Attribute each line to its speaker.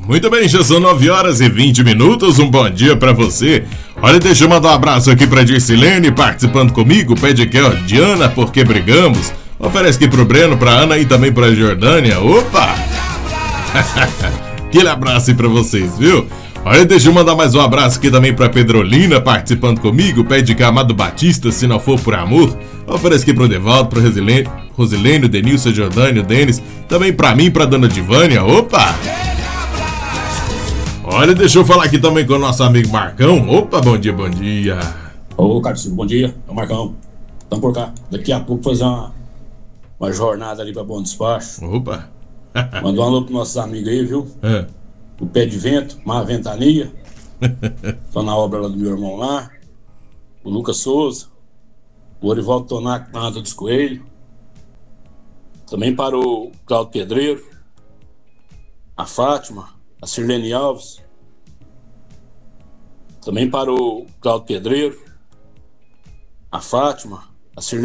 Speaker 1: Muito bem, já são 9h20, um bom dia pra você. Olha, deixa eu mandar um abraço aqui pra Dircilene, participando comigo, pede aqui, ó, Diana, porque brigamos. Oferece aqui pro Breno, pra Ana e também pra Jordânia. Opa! Aquele abraço aí pra vocês, viu? Olha, deixa eu mandar mais um abraço aqui também pra Pedrolina, participando comigo, pede aqui Amado Batista, se não for por amor. Oferece aqui pro Devaldo, pro Rosilene, Denilson, Jordânia, Denis, também pra mim, pra Dona Divânia. Opa! Olha, deixa eu falar aqui também com o nosso amigo Marcão. Opa, bom dia, bom dia.
Speaker 2: Ô, Carlos, bom dia. É o Marcão. Estamos por cá. Daqui a pouco fazer uma jornada ali pra Bom Despacho.
Speaker 1: Opa.
Speaker 2: Mandar um alô pros nossos amigos aí, viu? O Pé de Vento, Má Ventania. Estão na obra lá do meu irmão lá. O Lucas Souza. O Orivaldo Tonac, na Anta dos Coelhos. Também para o Claudio Pedreiro. A Fátima. A Sirlene Alves. Também para o Claudio Pedreiro. A Fátima. A Sirlene